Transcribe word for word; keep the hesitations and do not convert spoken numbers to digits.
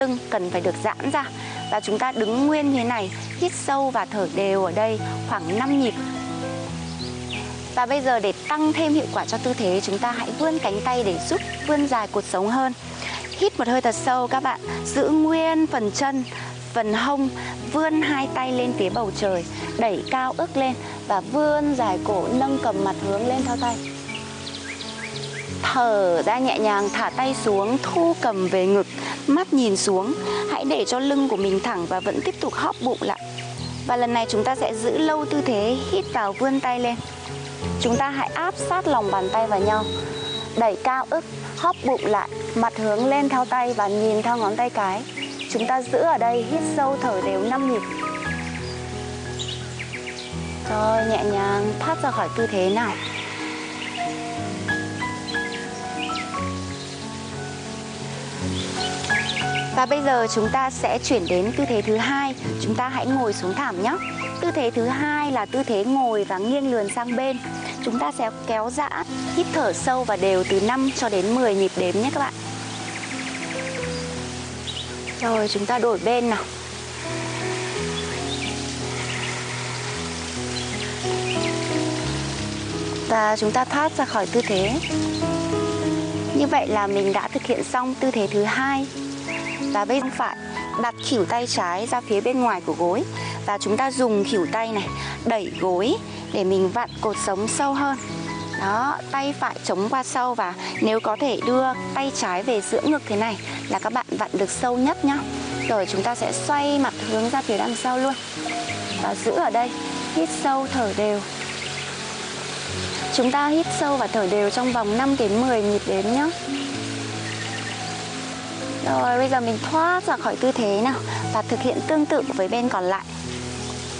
lưng cần phải được giãn ra. Và chúng ta đứng nguyên như thế này, hít sâu và thở đều ở đây khoảng năm nhịp. Và bây giờ để tăng thêm hiệu quả cho tư thế, chúng ta hãy vươn cánh tay để giúp vươn dài cột sống hơn. Hít một hơi thật sâu các bạn, giữ nguyên phần chân, phần hông, vươn hai tay lên phía bầu trời, đẩy cao ức lên và vươn dài cổ, nâng cầm mặt hướng lên theo tay. Thở ra nhẹ nhàng, thả tay xuống, thu cầm về ngực, mắt nhìn xuống. Hãy để cho lưng của mình thẳng và vẫn tiếp tục hóp bụng lại. Và lần này chúng ta sẽ giữ lâu tư thế, hít vào vươn tay lên. Chúng ta hãy áp sát lòng bàn tay vào nhau, đẩy cao ức, hóp bụng lại, mặt hướng lên theo tay và nhìn theo ngón tay cái. Chúng ta giữ ở đây, hít sâu thở đều năm nhịp. Rồi nhẹ nhàng thoát ra khỏi tư thế nào. Và bây giờ chúng ta sẽ chuyển đến tư thế thứ hai. Chúng ta hãy ngồi xuống thảm nhé. Tư thế thứ hai là tư thế ngồi và nghiêng lườn sang bên. Chúng ta sẽ kéo giãn, hít thở sâu và đều từ năm cho đến mười nhịp đếm nhé các bạn. Rồi chúng ta đổi bên nào. Và chúng ta thoát ra khỏi tư thế. Như vậy là mình đã thực hiện xong tư thế thứ hai. Và bên phải đặt khuỷu tay trái ra phía bên ngoài của gối. Và chúng ta dùng khuỷu tay này đẩy gối để mình vặn cột sống sâu hơn. Đó, tay phải chống qua sau và nếu có thể đưa tay trái về giữa ngực thế này là các bạn vặn được sâu nhất nhá. Rồi chúng ta sẽ xoay mặt hướng ra phía đằng sau luôn. Và giữ ở đây, hít sâu thở đều. Chúng ta hít sâu và thở đều trong vòng năm đến mười nhịp đếm nhé. Rồi bây giờ mình thoát ra khỏi tư thế nào và thực hiện tương tự với bên còn lại.